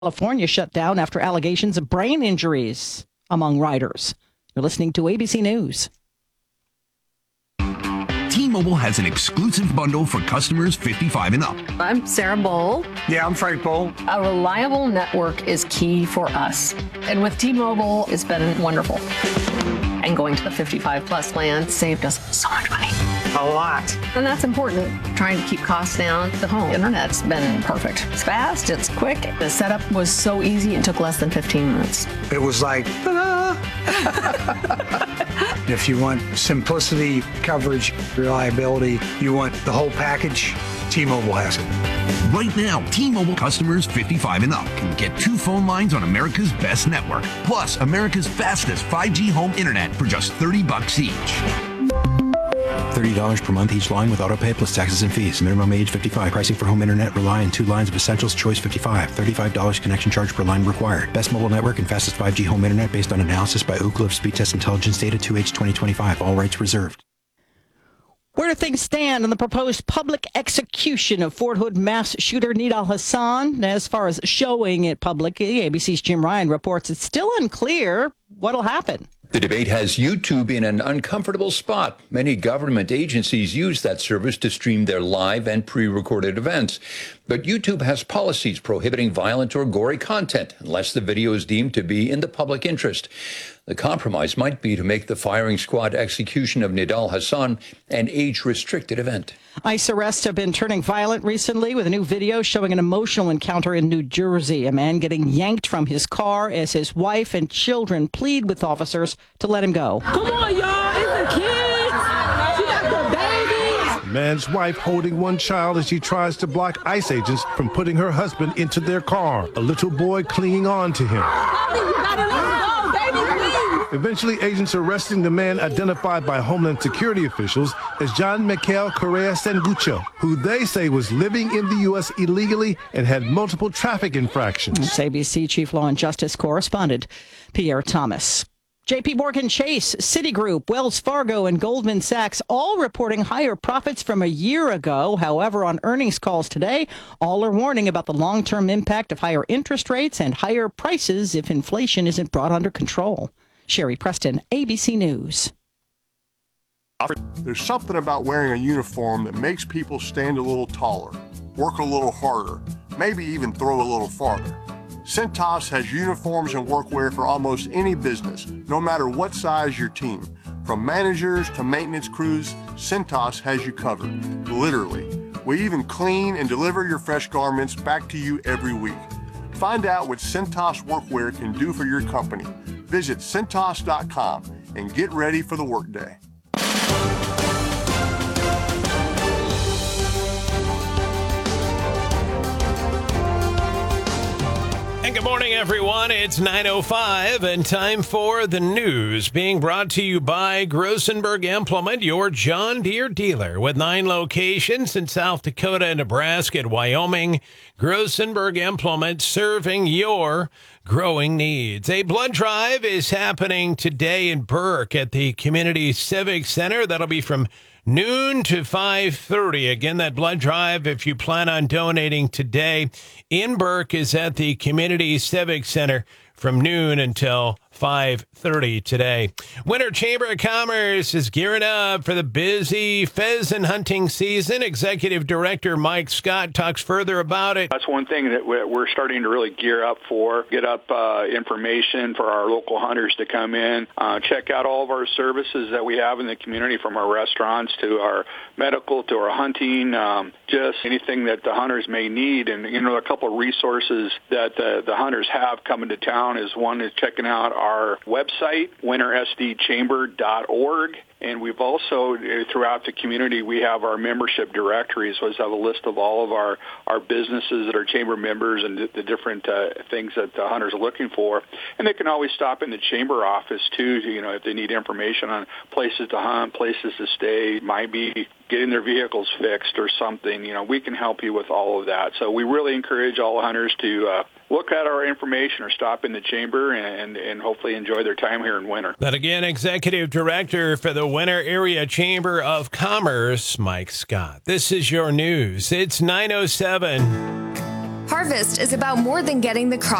California shut down after allegations of brain injuries among riders. You're listening to ABC News. T-Mobile has an exclusive bundle for customers 55 and up. I'm Sarah Bowl. Yeah, I'm Frank Bowl. A reliable network is key for us. And with T-Mobile, it's been wonderful. And going to the 55 plus plan saved us so much money. A lot. And that's important. Trying to keep costs down. The home internet's been perfect. It's fast, it's quick. The setup was so easy, it took less than 15 minutes. It was like, ta-da! If you want simplicity, coverage, reliability, you want the whole package, T-Mobile has it. Right now, T-Mobile customers 55 and up can get 2 phone lines on America's best network, plus America's fastest 5G home internet for just $30 each. $30 per month each line with autopay plus taxes and fees. Minimum age 55. Pricing for home internet rely on 2 lines of Essentials Choice 55. $35 connection charge per line required. Best mobile network and fastest 5G home internet based on analysis by Ookla of Speed Test Intelligence data 2H 2025. All rights reserved. Where do things stand on the proposed public execution of Fort Hood mass shooter Nidal Hasan? As far as showing it publicly, ABC's Jim Ryan reports it's still unclear what'll happen. The debate has YouTube in an uncomfortable spot. Many government agencies use that service to stream their live and pre-recorded events. But YouTube has policies prohibiting violent or gory content unless the video is deemed to be in the public interest. The compromise might be to make the firing squad execution of Nidal Hasan an age-restricted event. ICE arrests have been turning violent recently with a new video showing an emotional encounter in New Jersey. A man getting yanked from his car as his wife and children plead with officers to let him go. Come on, y'all. It's the kids. She got the babies. Man's wife holding one child as she tries to block ICE agents from putting her husband into their car. A little boy clinging on to him. Eventually, agents arresting the man identified by Homeland Security officials as John Michael Correa Sangucho, who they say was living in the U.S. illegally and had multiple traffic infractions. It's ABC Chief Law and Justice Correspondent Pierre Thomas. J.P. Morgan Chase, Citigroup, Wells Fargo, and Goldman Sachs all reporting higher profits from a year ago. However, on earnings calls today, all are warning about the long-term impact of higher interest rates and higher prices if inflation isn't brought under control. Sherry Preston, ABC News. There's something about wearing a uniform that makes people stand a little taller, work a little harder, maybe even throw a little farther. Cintas has uniforms and workwear for almost any business, no matter what size your team. From managers to maintenance crews, Cintas has you covered, literally. We even clean and deliver your fresh garments back to you every week. Find out what Cintas workwear can do for your company. Visit Cintas.com and get ready for the workday. And good morning, everyone. It's 9:05 and time for the news being brought to you by Grosenberg Implement, your John Deere dealer with 9 locations in South Dakota, Nebraska, and Wyoming. Grosenberg Implement serving your growing needs. A blood drive is happening today in Burke at the Community Civic Center. That'll be from noon to 5:30. Again, that blood drive, if you plan on donating today in Burke, is at the Community Civic Center from noon until 5:30 today. Winter Chamber of Commerce is gearing up for the busy pheasant hunting season. Executive Director Mike Scott talks further about it. That's one thing that we're starting to really gear up for, get up information for our local hunters to come in, check out all of our services that we have in the community, from our restaurants to our medical to our hunting, just anything that the hunters may need. And, you know, a couple of resources that the hunters have coming to town is, one is checking out our website, wintersdchamber.org. And we've also, throughout the community, we have our membership directories, which have a list of all of our businesses that are chamber members and the different things that the hunters are looking for. And they can always stop in the chamber office, too, you know, if they need information on places to hunt, places to stay, might be getting their vehicles fixed or something. You know, we can help you with all of that. So we really encourage all hunters to look at our information or stop in the chamber and hopefully enjoy their time here in winter. That again, Executive Director for the Winter Area Chamber of Commerce, Mike Scott. This is your news. It's 9:07. Harvest is about more than getting the crop